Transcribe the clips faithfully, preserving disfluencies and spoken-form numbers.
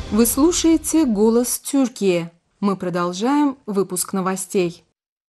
Вы слушаете «Голос Тюркии». Мы продолжаем выпуск новостей.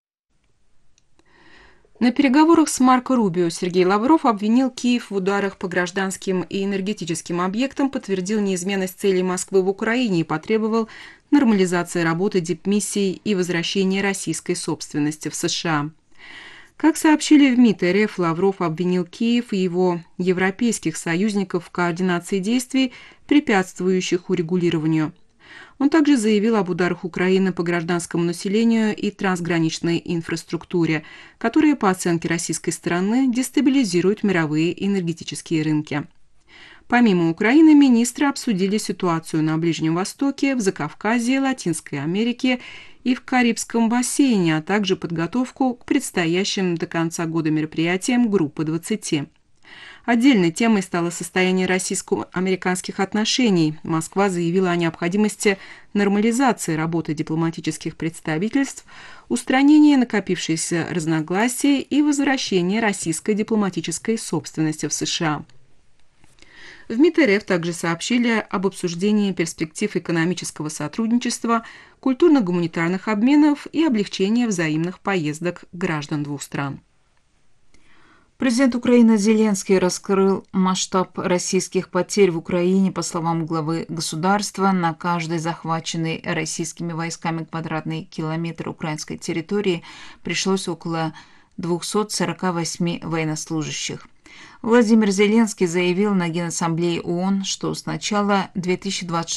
На переговорах с Марко Рубио Сергей Лавров обвинил Киев в ударах по гражданским и энергетическим объектам, подтвердил неизменность целей Москвы в Украине и потребовал нормализации работы дипмиссий и возвращения российской собственности в США. Как сообщили в МИД РФ, Лавров обвинил Киев и его европейских союзников в координации действий, препятствующих урегулированию. Он также заявил об ударах Украины по гражданскому населению и трансграничной инфраструктуре, которые, по оценке российской стороны, дестабилизируют мировые энергетические рынки. Помимо Украины, министры обсудили ситуацию на Ближнем Востоке, в Закавказье, Латинской Америке и в Карибском бассейне, а также подготовку к предстоящим до конца года мероприятиям Группы двадцати. Отдельной темой стало состояние российско-американских отношений. Москва заявила о необходимости нормализации работы дипломатических представительств, устранения накопившихся разногласий и возвращения российской дипломатической собственности в США. В МИД РФ также сообщили об обсуждении перспектив экономического сотрудничества, культурно-гуманитарных обменов и облегчения взаимных поездок граждан двух стран. Президент Украины Зеленский раскрыл масштаб российских потерь в Украине. По словам главы государства, на каждый захваченный российскими войсками квадратный километр украинской территории пришлось около двухсот сорока восьми военнослужащих. Владимир Зеленский заявил на Генассамблее ООН, что с начала две тысячи двадцать шестого